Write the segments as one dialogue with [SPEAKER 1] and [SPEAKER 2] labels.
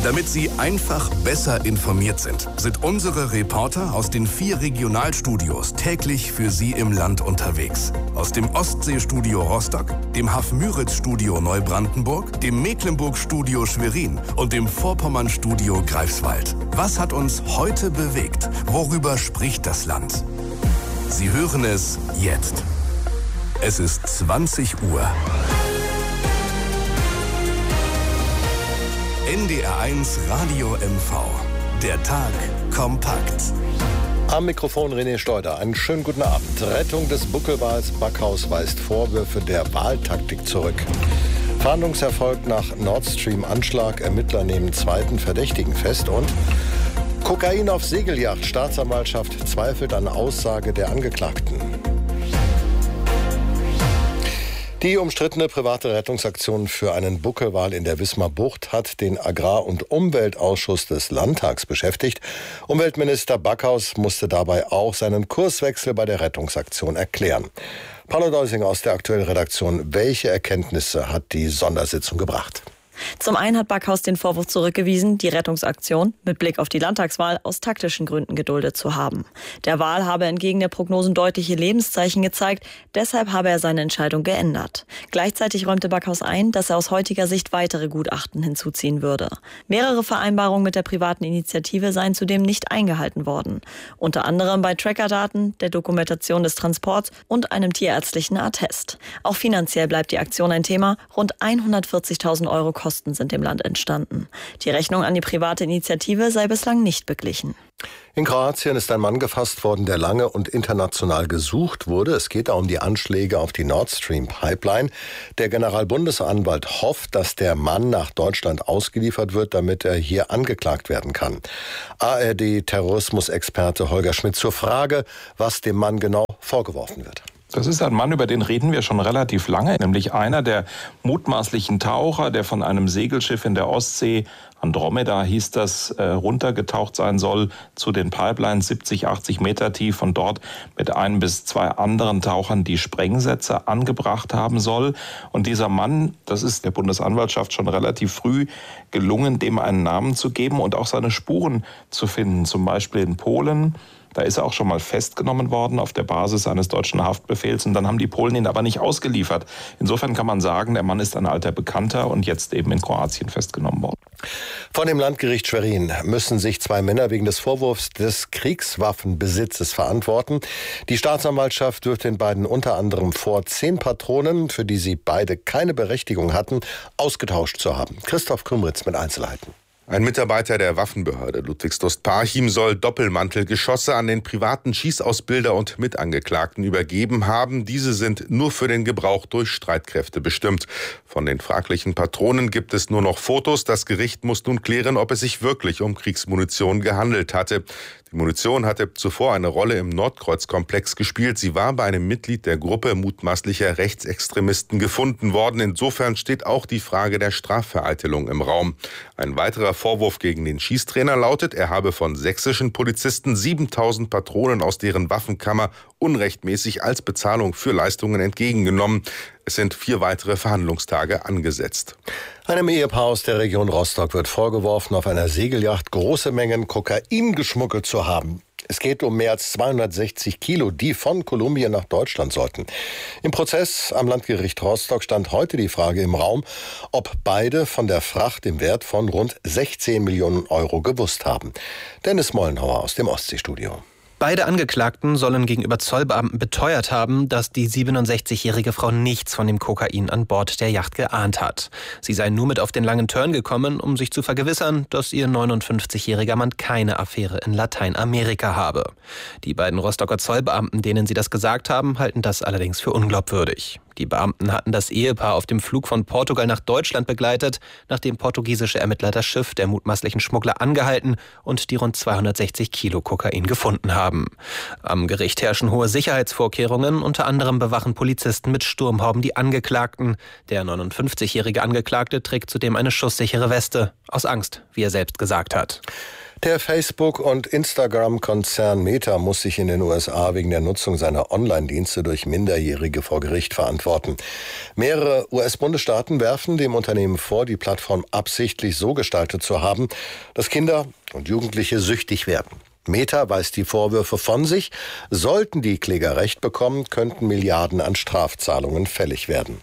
[SPEAKER 1] Damit Sie einfach besser informiert sind unsere Reporter aus den 4 Regionalstudios täglich für Sie im Land unterwegs. Aus dem Ostseestudio Rostock, dem Haff-Müritz-Studio Neubrandenburg, dem Mecklenburg-Studio Schwerin und dem Vorpommern-Studio Greifswald. Was hat uns heute bewegt? Worüber spricht das Land? Sie hören es jetzt. Es ist 20 Uhr. NDR1 Radio MV. Der Tag kompakt.
[SPEAKER 2] Am Mikrofon René Steuder. Einen schönen guten Abend. Rettung des Buckelwals Backhaus weist Vorwürfe der Wahltaktik zurück. Fahndungserfolg nach Nord Stream-Anschlag. Ermittler nehmen zweiten Verdächtigen fest. Und Kokain auf Segelyacht. Staatsanwaltschaft zweifelt an Aussage der Angeklagten. Die umstrittene private Rettungsaktion für einen Buckelwal in der Wismarer Bucht hat den Agrar- und Umweltausschuss des Landtags beschäftigt. Umweltminister Backhaus musste dabei auch seinen Kurswechsel bei der Rettungsaktion erklären. Paula Deusing aus der aktuellen Redaktion. Welche Erkenntnisse hat die Sondersitzung gebracht?
[SPEAKER 3] Zum einen hat Backhaus den Vorwurf zurückgewiesen, die Rettungsaktion mit Blick auf die Landtagswahl aus taktischen Gründen geduldet zu haben. Der Wal habe entgegen der Prognosen deutliche Lebenszeichen gezeigt, deshalb habe er seine Entscheidung geändert. Gleichzeitig räumte Backhaus ein, dass er aus heutiger Sicht weitere Gutachten hinzuziehen würde. Mehrere Vereinbarungen mit der privaten Initiative seien zudem nicht eingehalten worden. Unter anderem bei Trackerdaten, der Dokumentation des Transports und einem tierärztlichen Attest. Auch finanziell bleibt die Aktion ein Thema. Rund 140.000 Euro Kosten sind im Land entstanden. Die Rechnung an die private Initiative sei bislang nicht beglichen.
[SPEAKER 2] In Kroatien ist ein Mann gefasst worden, der lange und international gesucht wurde. Es geht da um die Anschläge auf die Nord Stream Pipeline. Der Generalbundesanwalt hofft, dass der Mann nach Deutschland ausgeliefert wird, damit er hier angeklagt werden kann. ARD-Terrorismusexperte Holger Schmidt zur Frage, was dem Mann genau vorgeworfen wird.
[SPEAKER 4] Das ist ein Mann, über den reden wir schon relativ lange, nämlich einer der mutmaßlichen Taucher, der von einem Segelschiff in der Ostsee, Andromeda hieß das, runtergetaucht sein soll zu den Pipelines 70, 80 Meter tief und dort mit 1 bis 2 anderen Tauchern die Sprengsätze angebracht haben soll. Und dieser Mann, das ist der Bundesanwaltschaft schon relativ früh gelungen, dem einen Namen zu geben und auch seine Spuren zu finden, zum Beispiel in Polen. Da ist er auch schon mal festgenommen worden auf der Basis eines deutschen Haftbefehls und dann haben die Polen ihn aber nicht ausgeliefert. Insofern kann man sagen, der Mann ist ein alter Bekannter und jetzt eben in Kroatien festgenommen worden.
[SPEAKER 2] Vor dem Landgericht Schwerin müssen sich 2 Männer wegen des Vorwurfs des Kriegswaffenbesitzes verantworten. Die Staatsanwaltschaft wirft den beiden unter anderem vor, 10 Patronen, für die sie beide keine Berechtigung hatten, ausgetauscht zu haben. Christoph Krumritz mit Einzelheiten.
[SPEAKER 5] Ein Mitarbeiter der Waffenbehörde Ludwigsdorf-Parchim soll Doppelmantelgeschosse an den privaten Schießausbilder und Mitangeklagten übergeben haben. Diese sind nur für den Gebrauch durch Streitkräfte bestimmt. Von den fraglichen Patronen gibt es nur noch Fotos. Das Gericht muss nun klären, ob es sich wirklich um Kriegsmunition gehandelt hatte. Die Munition hatte zuvor eine Rolle im Nordkreuz-Komplex gespielt. Sie war bei einem Mitglied der Gruppe mutmaßlicher Rechtsextremisten gefunden worden. Insofern steht auch die Frage der Strafvereitelung im Raum. Ein weiterer Vorwurf gegen den Schießtrainer lautet, er habe von sächsischen Polizisten 7.000 Patronen aus deren Waffenkammer unrechtmäßig als Bezahlung für Leistungen entgegengenommen. Es sind 4 weitere Verhandlungstage angesetzt.
[SPEAKER 2] Einem Ehepaar aus der Region Rostock wird vorgeworfen, auf einer Segelyacht große Mengen Kokain geschmuggelt zu haben. Es geht um mehr als 260 Kilo, die von Kolumbien nach Deutschland sollten. Im Prozess am Landgericht Rostock stand heute die Frage im Raum, ob beide von der Fracht im Wert von rund 16 Millionen Euro gewusst haben. Dennis Mollenhauer aus dem Ostseestudio.
[SPEAKER 6] Beide Angeklagten sollen gegenüber Zollbeamten beteuert haben, dass die 67-jährige Frau nichts von dem Kokain an Bord der Yacht geahnt hat. Sie sei nur mit auf den langen Turn gekommen, um sich zu vergewissern, dass ihr 59-jähriger Mann keine Affäre in Lateinamerika habe. Die beiden Rostocker Zollbeamten, denen sie das gesagt haben, halten das allerdings für unglaubwürdig. Die Beamten hatten das Ehepaar auf dem Flug von Portugal nach Deutschland begleitet, nachdem portugiesische Ermittler das Schiff der mutmaßlichen Schmuggler angehalten und die rund 260 Kilo Kokain gefunden haben. Am Gericht herrschen hohe Sicherheitsvorkehrungen, unter anderem bewachen Polizisten mit Sturmhauben die Angeklagten. Der 59-jährige Angeklagte trägt zudem eine schusssichere Weste, aus Angst, wie er selbst gesagt hat.
[SPEAKER 2] Der Facebook- und Instagram-Konzern Meta muss sich in den USA wegen der Nutzung seiner Online-Dienste durch Minderjährige vor Gericht verantworten. Mehrere US-Bundesstaaten werfen dem Unternehmen vor, die Plattform absichtlich so gestaltet zu haben, dass Kinder und Jugendliche süchtig werden. Meta weist die Vorwürfe von sich. Sollten die Kläger Recht bekommen, könnten Milliarden an Strafzahlungen fällig werden.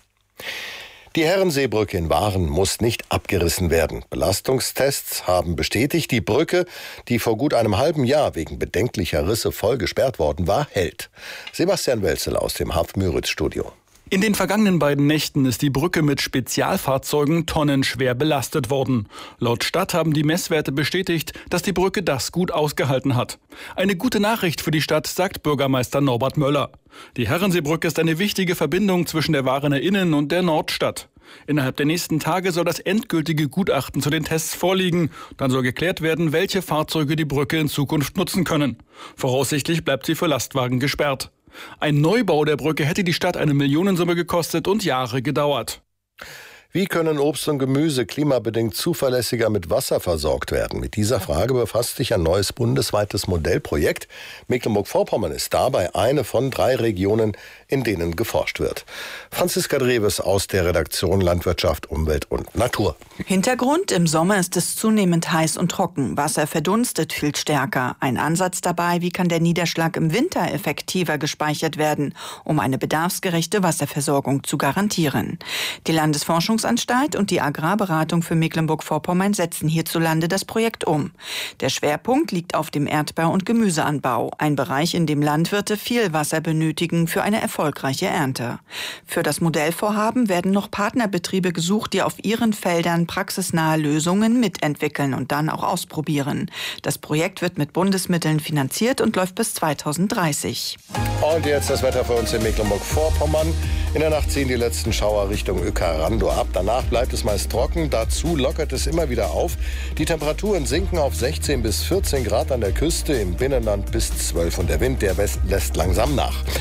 [SPEAKER 2] Die Herrenseebrücke in Waren muss nicht abgerissen werden. Belastungstests haben bestätigt, die Brücke, die vor gut einem halben Jahr wegen bedenklicher Risse voll gesperrt worden war, hält. Sebastian Welzel aus dem HAF-Müritz-Studio.
[SPEAKER 7] In den vergangenen beiden Nächten ist die Brücke mit Spezialfahrzeugen tonnenschwer belastet worden. Laut Stadt haben die Messwerte bestätigt, dass die Brücke das gut ausgehalten hat. Eine gute Nachricht für die Stadt, sagt Bürgermeister Norbert Möller. Die Herrenseebrücke ist eine wichtige Verbindung zwischen der Warener Innen- und der Nordstadt. Innerhalb der nächsten Tage soll das endgültige Gutachten zu den Tests vorliegen. Dann soll geklärt werden, welche Fahrzeuge die Brücke in Zukunft nutzen können. Voraussichtlich bleibt sie für Lastwagen gesperrt. Ein Neubau der Brücke hätte die Stadt eine Millionensumme gekostet und Jahre gedauert.
[SPEAKER 2] Wie können Obst und Gemüse klimabedingt zuverlässiger mit Wasser versorgt werden? Mit dieser Frage befasst sich ein neues bundesweites Modellprojekt. Mecklenburg-Vorpommern ist dabei eine von 3 Regionen, in denen geforscht wird. Franziska Dreves aus der Redaktion Landwirtschaft, Umwelt und Natur.
[SPEAKER 8] Hintergrund: Im Sommer ist es zunehmend heiß und trocken. Wasser verdunstet viel stärker. Ein Ansatz dabei, wie kann der Niederschlag im Winter effektiver gespeichert werden, um eine bedarfsgerechte Wasserversorgung zu garantieren. Die Landesforschungsanstalt und die Agrarberatung für Mecklenburg-Vorpommern setzen hierzulande das Projekt um. Der Schwerpunkt liegt auf dem Erdbeer- und Gemüseanbau, ein Bereich, in dem Landwirte viel Wasser benötigen für eine erfolgreiche Ernte. Für das Modellvorhaben werden noch Partnerbetriebe gesucht, die auf ihren Feldern praxisnahe Lösungen mitentwickeln und dann auch ausprobieren. Das Projekt wird mit Bundesmitteln finanziert und läuft bis 2030.
[SPEAKER 2] Und jetzt das Wetter für uns in Mecklenburg-Vorpommern. In der Nacht ziehen die letzten Schauer Richtung Uecker-Rando ab. Danach bleibt es meist trocken. Dazu lockert es immer wieder auf. Die Temperaturen sinken auf 16 bis 14 Grad an der Küste, im Binnenland bis 12. Und der Wind, der lässt langsam nach.